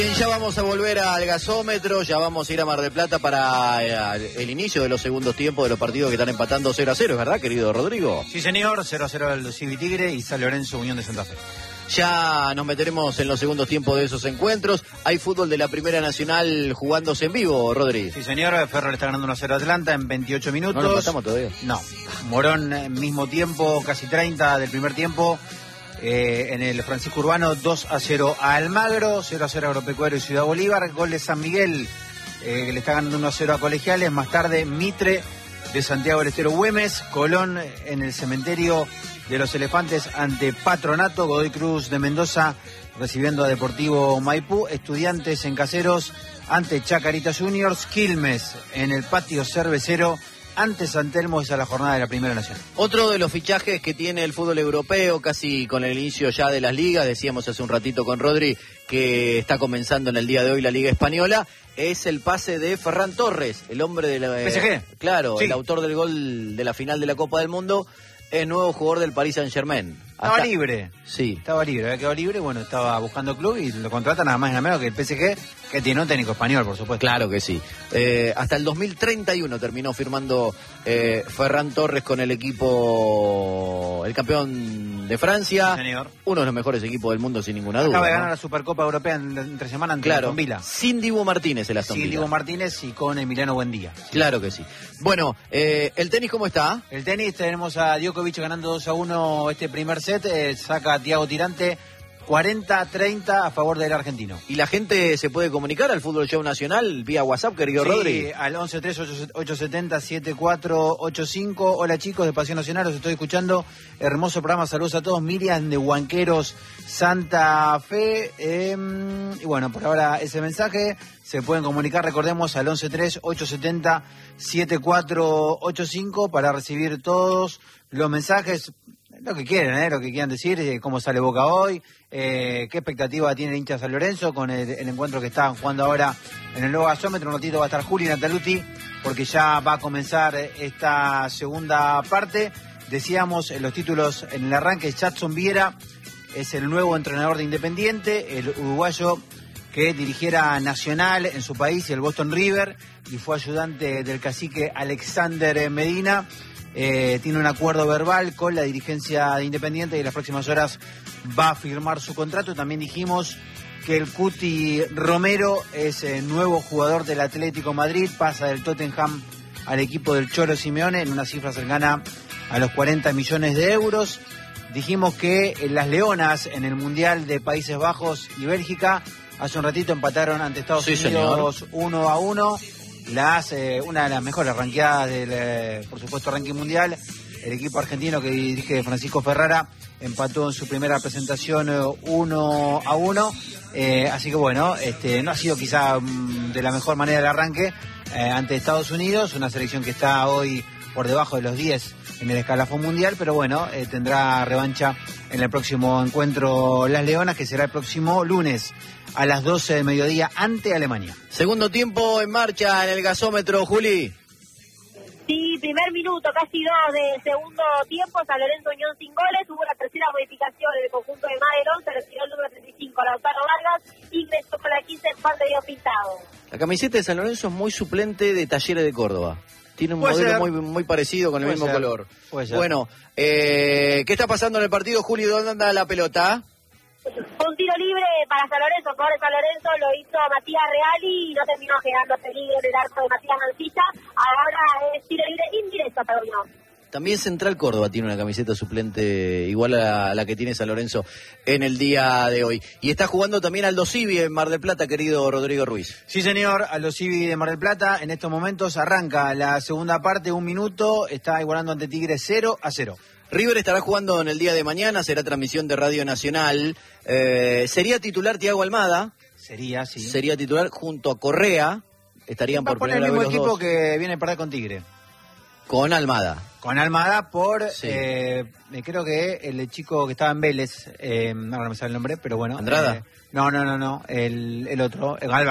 Ya vamos a volver al gasómetro, ya vamos a ir a Mar del Plata para el inicio de los segundos tiempos de los partidos que están empatando 0-0, ¿es verdad, querido Rodrigo? Sí, señor, 0-0 el Civi Tigre y San Lorenzo Unión de Santa Fe. Ya nos meteremos en los segundos tiempos de esos encuentros. Hay fútbol de la Primera Nacional jugándose en vivo, Rodri. Sí, señor, Ferro le está ganando 1-0 a Atlanta en 28 minutos. ¿No lo empatamos todavía? No, Morón, mismo tiempo, casi 30 del primer tiempo. En el Francisco Urbano, 2-0 a Almagro, 0-0 a Agropecuario y Ciudad Bolívar. Gol de San Miguel, que le está ganando 1-0 a Colegiales. Más tarde, Mitre de Santiago del Estero Güemes. Colón en el cementerio de los Elefantes ante Patronato. Godoy Cruz de Mendoza recibiendo a Deportivo Maipú. Estudiantes en Caseros ante Chacarita Juniors. Quilmes en el patio cervecero ante San Telmo. Esa es la jornada de la Primera Nacional. Otro de los fichajes que tiene el fútbol europeo, casi con el inicio ya de las ligas, decíamos hace un ratito con Rodri que está comenzando en el día de hoy la Liga Española, es el pase de Ferran Torres, el hombre de la... PSG. Claro, sí. El autor del gol de la final de la Copa del Mundo, es nuevo jugador del Paris Saint-Germain. Estaba libre. Sí. Estaba libre, había quedado libre, bueno, estaba buscando club y lo contrata nada más y nada menos que el PSG, que tiene un técnico español, por supuesto. Claro que sí. Hasta el 2031 terminó firmando Ferran Torres con el equipo, el campeón de Francia. Sí, señor. Uno de los mejores equipos del mundo, sin ninguna duda. Acaba de ganar la Supercopa Europea entre semana ante Aston Villa. Sin Dibu Martínez el Aston Villa. Sin Dibu Martínez y con Emiliano Buendía. Sí. Claro que sí. Bueno, ¿el tenis cómo está? El tenis, tenemos a Djokovic ganando 2-1 este primer set. Saca a Thiago Tirante 40-30 a favor del argentino. ¿Y la gente se puede comunicar al Fútbol Show Nacional vía WhatsApp, querido Rodri? Sí, al 11-3-870-7485. Hola chicos de Pasión Nacional, los estoy escuchando. Hermoso programa, saludos a todos. Miriam de Huanqueros, Santa Fe. Y bueno, por ahora ese mensaje. Se pueden comunicar, recordemos, al 11-3-870-7485 para recibir todos los mensajes. Lo que quieren, lo que quieran decir, cómo sale Boca hoy, qué expectativa tiene el hincha San Lorenzo con el encuentro que están jugando ahora en el nuevo gasómetro. Un ratito va a estar Juli Nataluti porque ya va a comenzar esta segunda parte. Decíamos los títulos en el arranque, Jadson Viera es el nuevo entrenador de Independiente, el uruguayo que dirigiera Nacional en su país y el Boston River y fue ayudante del cacique Alexander Medina. Tiene un acuerdo verbal con la dirigencia de Independiente y en las próximas horas va a firmar su contrato. También dijimos que el Cuti Romero es el nuevo jugador del Atlético Madrid, pasa del Tottenham al equipo del Cholo Simeone en una cifra cercana a los 40 millones de euros. Dijimos que las Leonas en el Mundial de Países Bajos y Bélgica hace un ratito empataron ante Estados Unidos 1-1. Una de las mejores ranqueadas del, por supuesto, ranking mundial. El equipo argentino que dirige Francisco Ferrara empató en su primera presentación 1-1. Así que bueno, no ha sido quizá de la mejor manera el arranque ante Estados Unidos, una selección que está hoy por debajo de los 10 en el escalafón mundial, pero bueno, tendrá revancha en el próximo encuentro Las Leonas, que será el próximo lunes a las 12 del mediodía ante Alemania. Segundo tiempo en marcha en el gasómetro, Juli. Sí, primer minuto, casi 2 de segundo tiempo, San Lorenzo Unión sin goles, hubo la tercera modificación en el conjunto de Madelón, se retiró el número 35, Lautaro Vargas, ingresó con la 15 Juan de Dios Pintado. La camiseta de San Lorenzo es muy suplente de Talleres de Córdoba. Tiene un modelo muy parecido con el mismo color. Bueno, ¿qué está pasando en el partido, Juli? ¿Dónde anda la pelota? Un tiro libre para San Lorenzo, jugador de San Lorenzo, lo hizo Matías Reali y no terminó generando peligro en el arco de Matías Mancilla. Ahora es tiro libre indirecto para Unión. También Central Córdoba tiene una camiseta suplente igual a la que tiene San Lorenzo en el día de hoy. Y está jugando también Aldo Civi en Mar del Plata, querido Rodrigo Ruiz. Sí, señor, Aldo Civi de Mar del Plata. En estos momentos arranca la segunda parte, 1 minuto. Está igualando ante Tigre 0-0. River estará jugando en el día de mañana, será transmisión de Radio Nacional. ¿Sería titular Thiago Almada? Sería, sí. Sería titular junto a Correa. Estarían por primera vez el mismo los equipo dos. Que viene a perder con Tigre. Con Almada. Con Almada por, sí. Creo que el chico que estaba en Vélez, ahora no me sale el nombre, pero bueno. ¿Andrada? No, el otro, Galván.